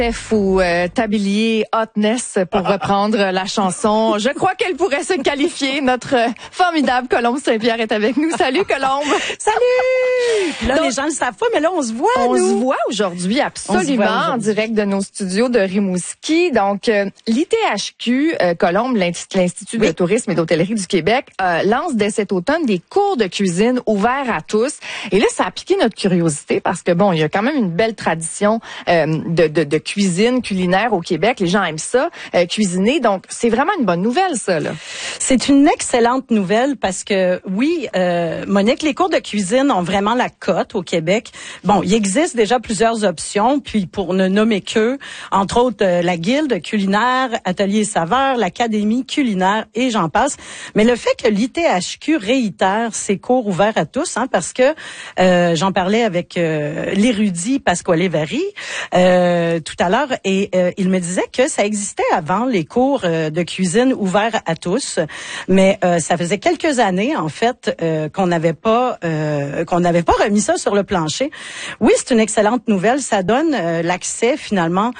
Chef ou tablier hotness pour reprendre la chanson. Je crois qu'elle pourrait se qualifier. Notre formidable Colombe Saint-Pierre est avec nous. Salut Colombe. Salut. Puis là, donc, les gens ne le savent pas, mais là on se voit. On se voit aujourd'hui absolument en direct de nos studios de Rimouski. Donc l'ITHQ Colombe, l'Institut de tourisme et d'hôtellerie du Québec, lance dès cet automne des cours de cuisine ouverts à tous. Et là, ça a piqué notre curiosité parce que bon, il y a quand même une belle tradition de cuisine culinaire au Québec. Les gens aiment ça, cuisiner. Donc, c'est vraiment une bonne nouvelle, ça, là. C'est une excellente nouvelle parce que, oui, Monique, les cours de cuisine ont vraiment la cote au Québec. Bon, il existe déjà plusieurs options, puis pour ne nommer qu'eux, entre autres, la Guilde culinaire, Atelier Saveurs, l'Académie culinaire et j'en passe. Mais le fait que l'ITHQ réitère ses cours ouverts à tous, parce que j'en parlais avec l'érudit Pasquale Vary, tout à l'heure et il me disait que ça existait avant les cours de cuisine ouverts à tous, mais ça faisait quelques années en fait qu'on n'avait pas remis ça sur le plancher. Oui, c'est une excellente nouvelle, ça donne l'accès finalement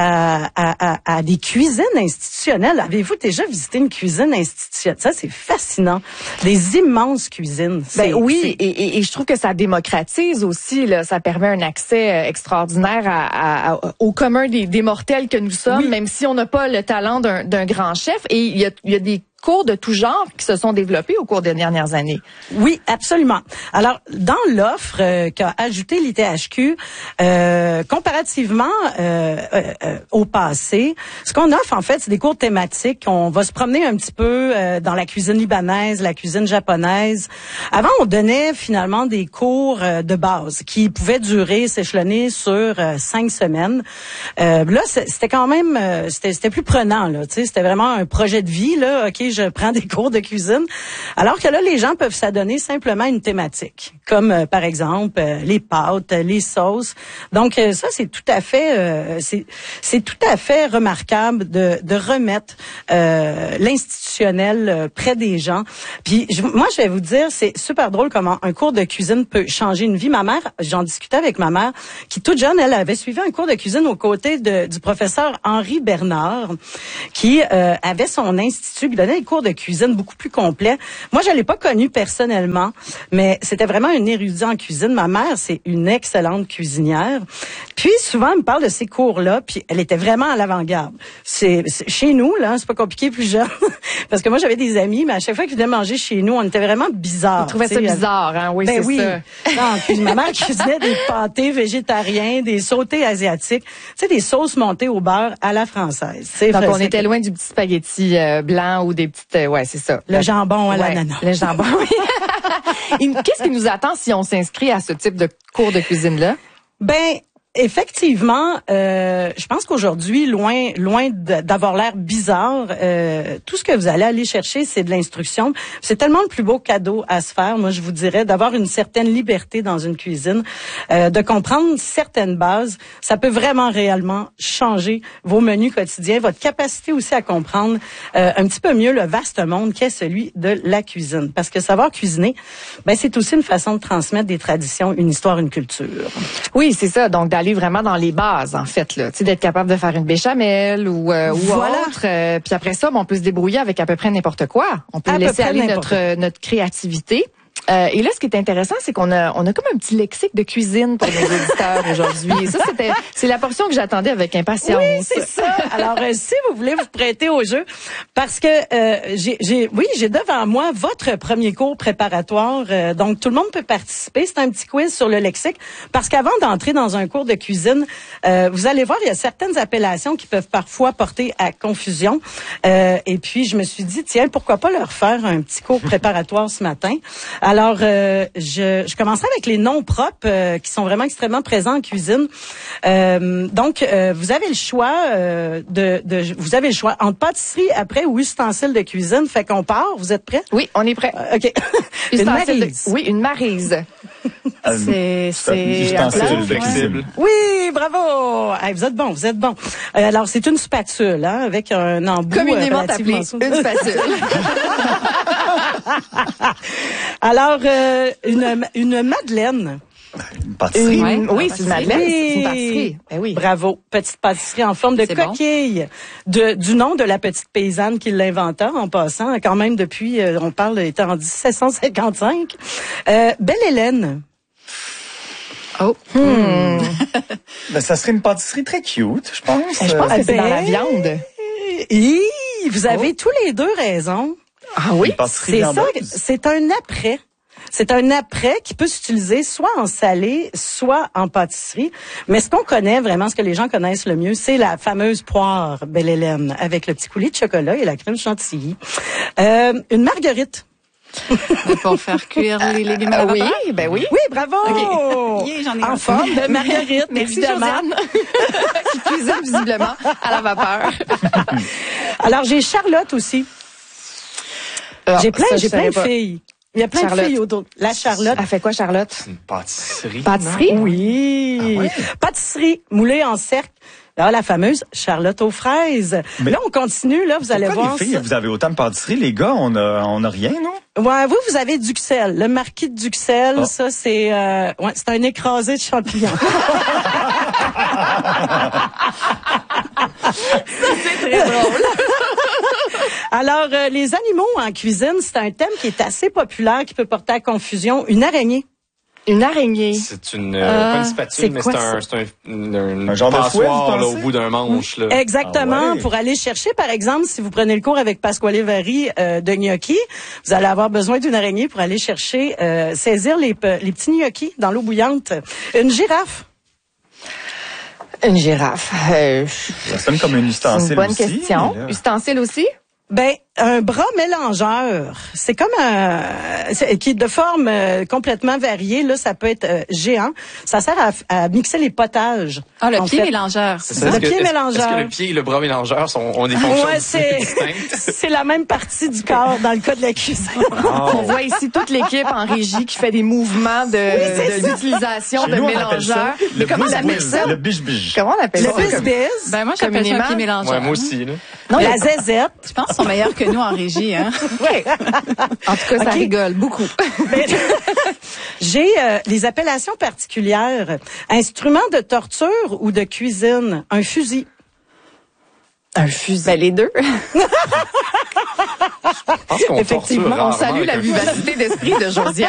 à des cuisines institutionnelles. Avez-vous déjà visité une cuisine institutionnelle? Ça c'est fascinant, des immenses cuisines. Ben oui, et je trouve que ça démocratise aussi là, ça permet un accès extraordinaire au commun des mortels que nous sommes, oui. Même si on n'a pas le talent d'un grand chef. Et il y a des cours de tout genre qui se sont développés au cours des dernières années. Oui, absolument. Alors, dans l'offre qu'a ajouté l'ITHQ, comparativement au passé, ce qu'on offre, en fait, c'est des cours thématiques. On va se promener un petit peu dans la cuisine libanaise, la cuisine japonaise. Avant, on donnait finalement des cours de base qui pouvaient durer, s'échelonner sur 5 semaines. Là, c'était quand même, c'était plus prenant, là. Tu sais, c'était vraiment un projet de vie, là. OK, je prends des cours de cuisine. Alors que là, les gens peuvent s'adonner simplement à une thématique, comme par exemple les pâtes, les sauces. Donc ça, c'est tout à fait, c'est tout à fait remarquable de remettre l'institutionnel près des gens. Puis moi, je vais vous dire, c'est super drôle comment un cours de cuisine peut changer une vie. Ma mère, j'en discutais avec ma mère, qui toute jeune, elle avait suivi un cours de cuisine aux côtés du professeur Henri Bernard, qui avait son institut, qui donnait des cours de cuisine beaucoup plus complets. Moi, je l'ai pas connu personnellement, mais c'était vraiment un érudit en cuisine. Ma mère, c'est une excellente cuisinière. Puis souvent, elle me parle de ces cours-là, puis elle était vraiment à l'avant-garde. C'est chez nous, là, c'est pas compliqué plus jeune, parce que moi, j'avais des amis, mais à chaque fois qu'ils venaient manger chez nous, on était vraiment bizarres. Ils trouvaient ça bizarre, hein? Oui, ben c'est oui. ça. Non, puis ma mère cuisinait des pâtés végétariens, des sautés asiatiques, tu sais, des sauces montées au beurre à la française. Donc, on était loin du petit spaghetti blanc ou des petites... ouais, c'est ça. Le jambon à l'ananas. Le jambon, oui. Qu'est-ce qui nous attend si on s'inscrit à ce type de cours de cuisine-là? Ben, effectivement, je pense qu'aujourd'hui, loin d'avoir l'air bizarre, tout ce que vous allez aller chercher, c'est de l'instruction. C'est tellement le plus beau cadeau à se faire, moi je vous dirais, d'avoir une certaine liberté dans une cuisine, de comprendre certaines bases. Ça peut vraiment réellement changer vos menus quotidiens, votre capacité aussi à comprendre un petit peu mieux le vaste monde qu'est celui de la cuisine. Parce que savoir cuisiner, ben c'est aussi une façon de transmettre des traditions, une histoire, une culture. Oui, c'est ça. Donc d'aller vraiment dans les bases, en fait, là, tu sais, d'être capable de faire une béchamel ou voilà. Autre. Puis après ça, on peut se débrouiller avec à peu près n'importe quoi. On peut laisser aller notre créativité. Et là, ce qui est intéressant, c'est qu'on a comme un petit lexique de cuisine pour nos auditeurs aujourd'hui. Et ça, c'est la portion que j'attendais avec impatience. Oui, c'est ça. Alors, si vous voulez vous prêter au jeu, parce que j'ai devant moi votre premier cours préparatoire. Donc, tout le monde peut participer. C'est un petit quiz sur le lexique. Parce qu'avant d'entrer dans un cours de cuisine, vous allez voir, il y a certaines appellations qui peuvent parfois porter à confusion. Et puis, je me suis dit, tiens, pourquoi pas leur faire un petit cours préparatoire ce matin? Alors, je commençais avec les noms propres qui sont vraiment extrêmement présents en cuisine. Donc, vous avez le choix vous avez le choix entre pâtisserie après ou ustensiles de cuisine. Fait qu'on part. Vous êtes prêts? Oui, on est prêts. OK. Une maryse. Oui, une maryse. C'est ustensile flexible. Oui, bravo. Hey, vous êtes bon, vous êtes bon. Alors, c'est une spatule, hein, avec un embout communément appelé une spatule. Alors, une madeleine. Une pâtisserie. Oui, c'est une madeleine. C'est une pâtisserie. Ben oui. Bravo. Petite pâtisserie en forme de coquille. Bon. Du nom de la petite paysanne qui l'inventa, en passant, quand même depuis, on parle, était en 1755. Belle Hélène. Oh. Ben, ça serait une pâtisserie très cute, je pense. Je pense que c'est dans la viande. Vous avez tous les deux raison. Ah oui? C'est ça, c'est un après. C'est un après qui peut s'utiliser soit en salé, soit en pâtisserie. Mais ce qu'on connaît vraiment, ce que les gens connaissent le mieux, c'est la fameuse poire Belle Hélène avec le petit coulis de chocolat et la crème chantilly. Une marguerite. Pour faire cuire les légumes à la vapeur? Oui, ben oui. Oui, bravo! Okay. Yeah, j'en ai en forme de marguerite, merci évidemment. qui cuisine visiblement à la vapeur. Alors, j'ai Charlotte aussi. J'ai plein de filles. Il y a plein de filles autour. La Charlotte. Elle fait quoi, Charlotte? C'est une pâtisserie. Pâtisserie? Oui. Ah ouais. Pâtisserie moulée en cercle. Là, la fameuse Charlotte aux fraises. Mais là, on continue, là, vous allez voir. Les filles, vous avez autant de pâtisseries, les gars, on a rien, non? Ouais, vous avez Duxelles. Le marquis de Duxelles, ça, c'est c'est un écrasé de champignons. Ça, c'est très drôle. Alors, les animaux en cuisine, c'est un thème qui est assez populaire, qui peut porter à confusion. Une araignée. Une araignée. C'est pas une spatule, mais c'est un genre de passoire là, au bout d'un manche. Là. Exactement. Pour aller chercher, par exemple, si vous prenez le cours avec Pasquale Vary de gnocchi, vous allez avoir besoin d'une araignée pour aller chercher, saisir les petits gnocchis dans l'eau bouillante. Une girafe. Une girafe. Ça sonne comme un ustensile aussi. C'est une bonne question. Ustensile aussi? Ben, un bras mélangeur. C'est comme qui est de forme complètement variée. Là, ça peut être géant. Ça sert à mixer les potages. Ah, le pied mélangeur. C'est ça. Le pied mélangeur. Est-ce que le pied et le bras mélangeur ont des fonctions distinctes? C'est la même partie du corps dans le cas de la cuisine. On voit ici toute l'équipe en régie qui fait des mouvements d'utilisation de mélangeurs. Mais comment on appelle ça? Le biche-biche. Comment on appelle ça? Le bis-bis. Ben, moi, j'appelle ça un pied mélangeur. Ouais, moi aussi, là. Non, la zézette. Je pense qu'ils sont meilleurs que nous en régie, hein. Oui. En tout cas, ça rigole beaucoup. J'ai les appellations particulières. Instrument de torture ou de cuisine. Un fusil. Un fusil. Ben, les deux. Je pense qu'on torture rarement. On salue la vivacité d'esprit de Josiane.